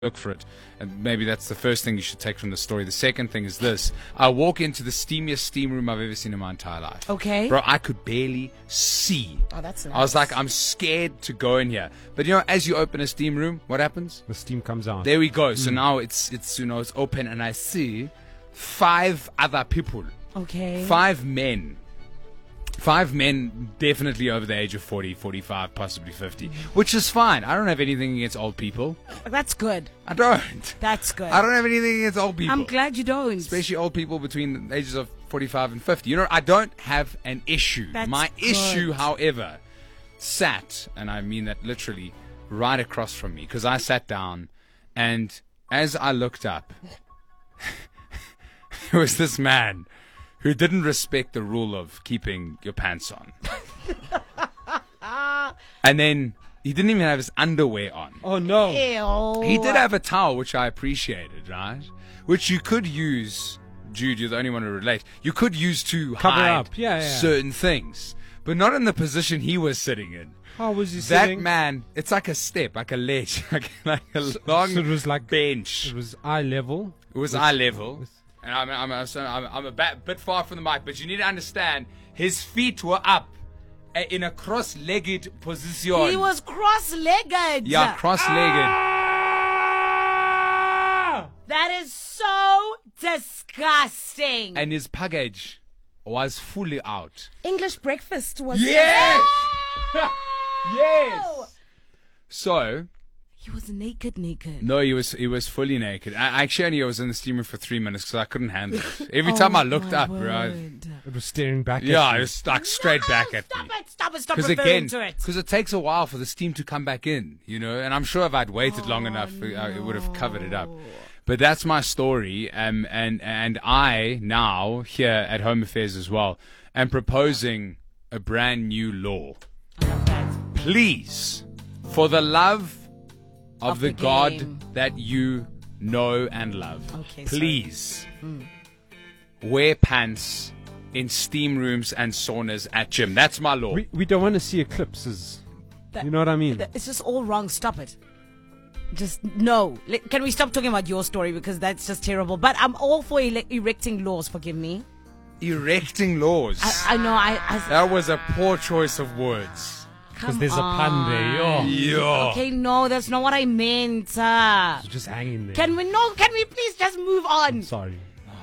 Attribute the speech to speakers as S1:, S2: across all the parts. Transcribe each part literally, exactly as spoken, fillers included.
S1: look for it. And maybe that's the first thing you should take from the story. The second thing is this. I walk into the steamiest steam room I've ever seen in my entire life.
S2: Okay.
S1: Bro, I could barely see.
S2: Oh, that's nice.
S1: I was like, I'm scared to go in here. But you know, as you open a steam room, what happens?
S3: The steam comes out.
S1: There we go. So now it's, it's you know, it's open and I see five other people.
S2: Okay.
S1: Five men. Five men definitely over the age of forty, forty-five, possibly fifty, which is fine. I don't have anything against old people.
S2: That's good.
S1: I don't.
S2: That's good.
S1: I don't have anything against old people.
S2: I'm glad you don't.
S1: Especially old people between the ages of forty-five and fifty. You know, I don't have an issue.
S2: That's
S1: My
S2: good.
S1: issue, however, sat, and I mean that literally, right across from me. Because I sat down, and as I looked up, there was this man who didn't respect the rule of keeping your pants on. And then he didn't even have his underwear on.
S3: Oh no!
S2: Ew.
S1: He did have a towel, which I appreciated, right? Which you could use, Jude, you're the only one to relate. You could use to
S3: Cover
S1: hide
S3: up. Yeah, yeah, yeah.
S1: certain things, but not in the position he was sitting in.
S3: How was he
S1: That
S3: sitting?
S1: man, it's like a step, like a ledge, like, like a long
S3: so it was like-
S1: bench.
S3: It was eye level.
S1: It was eye level. And I'm, I'm, I'm, so I'm, I'm a bit, bit far from the mic, but you need to understand, his feet were up uh, in a cross-legged position.
S2: He was cross-legged.
S1: Yeah, cross-legged.
S3: Ah!
S2: That is so disgusting.
S1: And his package was fully out.
S4: English breakfast was.
S1: Yes!
S2: Oh!
S1: Yes! So,
S2: He was naked, naked.
S1: no, he was he was fully naked. I, actually, only was in the steam room for three minutes because I couldn't handle it. Every
S2: Oh
S1: time I looked
S2: my
S1: up, right?
S2: word.
S3: It was staring back
S1: Yeah,
S3: at
S1: it
S3: you.
S1: was like straight back at
S2: Stop
S1: me.
S2: it, stop it, stop
S1: Because
S2: referring
S1: again,
S2: to it.
S1: because it takes a while for the steam to come back in, you know. And I'm sure if I'd waited long enough, uh, it would have covered it up. But that's my story, um, and and I now here at Home Affairs as well am proposing a brand new law.
S2: I love that.
S1: Please, for the love of,
S2: Of
S1: the,
S2: the
S1: God
S2: game.
S1: that you know and love,
S2: Okay, sorry.
S1: please wear pants in steam rooms and saunas at gym. That's my law.
S3: We we don't want to see eclipses.
S2: That-
S3: You know what I mean?
S2: It's just all wrong. Stop it. Just no. Le- Can we stop talking about your story because that's just terrible? But I'm all for ele- erecting laws. Forgive me.
S1: Erecting laws.
S2: I, I know. I, I
S1: that was a poor choice of words.
S3: Because there's a pun there. Yo.
S1: Yeah.
S2: Okay, no, that's not what I meant. Uh,
S3: It's just hanging there.
S2: can we no? Can we please just move on?
S3: Sorry.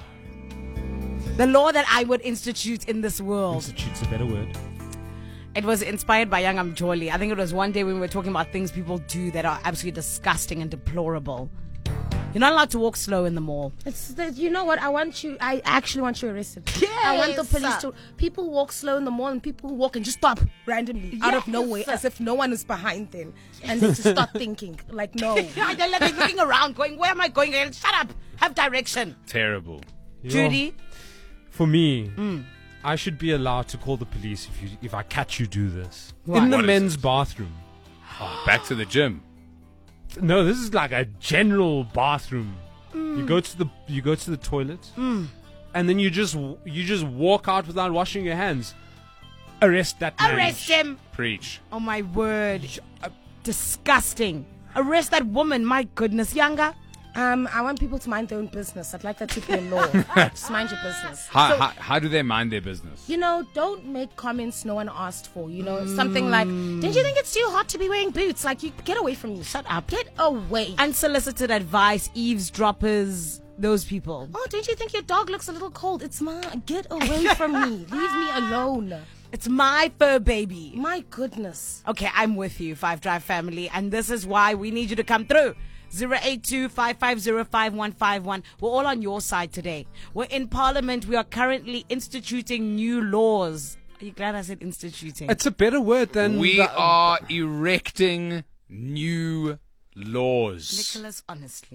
S2: The law that I would institute in this world.
S3: Institute's a better word.
S2: It was inspired by Young Amjoli. I think it was one day when we were talking about things people do that are absolutely disgusting and deplorable. You're not allowed to walk slow in the mall.
S4: It's the, you know what? I want you. I actually want you arrested. I want the
S2: Yes.
S4: police to. People walk slow in the mall, and people who walk and just stop randomly out of
S2: Yes.
S4: nowhere, as if no one is behind them, and they just start thinking like, no.
S2: Yeah, they're like looking around, going, "Where am I going?" And shut up, have direction.
S1: Terrible.
S3: Yo.
S2: Judy,
S3: For me,
S2: Mm.
S3: I should be allowed to call the police if you if I catch you do this
S2: Why?
S3: in the
S1: What is
S3: men's
S1: this?
S3: bathroom.
S1: Oh, back to the gym.
S3: No, this is like a general bathroom.
S2: Mm.
S3: You go to the you go to the toilet, and then you just you just walk out without washing your hands. Arrest that man.
S2: arrest him.
S1: Preach.
S2: Oh my word, Uh, disgusting. Arrest that woman. My goodness, Younger.
S4: Um, I want people to mind their own business. I'd like that to be a law. Just mind your business.
S1: How,
S4: So,
S1: how, how do they mind their business?
S4: you know, don't make comments no one asked for. You know, something like, "Didn't you think it's too hot to be wearing boots? Like, you get away from me. Shut up. Get away."
S2: Unsolicited advice, eavesdroppers, those people.
S4: Oh, don't you think your dog looks a little cold? It's mine. Get away from me. Leave me alone.
S2: It's my fur baby.
S4: My goodness.
S2: Okay, I'm with you, Five Drive family, and this is why we need you to come through. zero eight two, five five zero, five one five one. We're all on your side today. We're in Parliament. We are currently instituting new laws. Are you glad I said instituting?
S3: It's a better word than
S1: We
S3: the-
S1: are erecting new laws.
S2: Nicholas, honestly.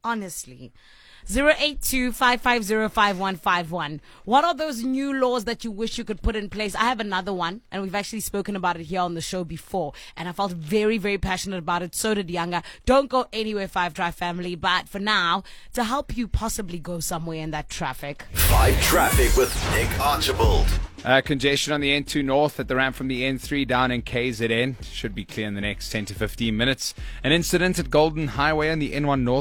S2: Honestly. zero eight two, five five zero, five one five one. What are those new laws that you wish you could put in place? I have another one, and we've actually spoken about it here on the show before, and I felt very, very passionate about it. So did Younger. Don't go anywhere, Five Drive family, but for now, to help you possibly go somewhere in that traffic.
S5: Five Traffic with Nick Archibald.
S1: Uh, congestion on the N two North at the ramp from the N three down in K Z N. Should be clear in the next ten to fifteen minutes. An incident at Golden Highway on the N one North.